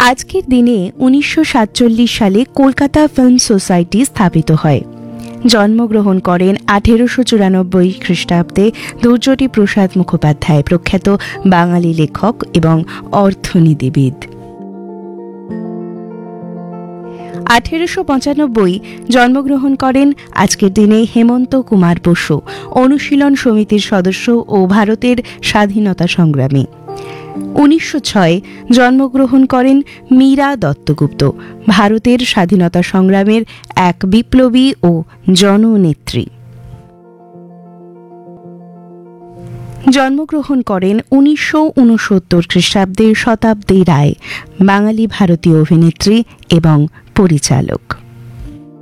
আজকের দিনে 1947 সালে কলকাতা ফিল্ম সোসাইটি স্থাপিত হয়। জন্মগ্রহণ করেন 1894 খ্রিস্টাব্দে দুর্যোটি প্রসাদ মুখোপাধ্যায়, প্রখ্যাত বাঙালি লেখক এবং অর্থনীতিবিদ। 1895 জন্মগ্রহণ করেন আজকের দিনে হেমন্ত কুমার বসু, অনুশীলন সমিতির সদস্য ও ভারতের স্বাধীনতা সংগ্রামী। 1906 জন্মগ্রহণ করেন মীরা দত্তগুপ্ত, ভারতের স্বাধীনতা সংগ্রামের এক বিপ্লবী ও জননেত্রী। জন্মগ্রহণ করেন 1969 খ্রিস্টাব্দে শতাব্দী রায়, বাঙালি ভারতীয় অভিনেত্রী এবং পরিচালক।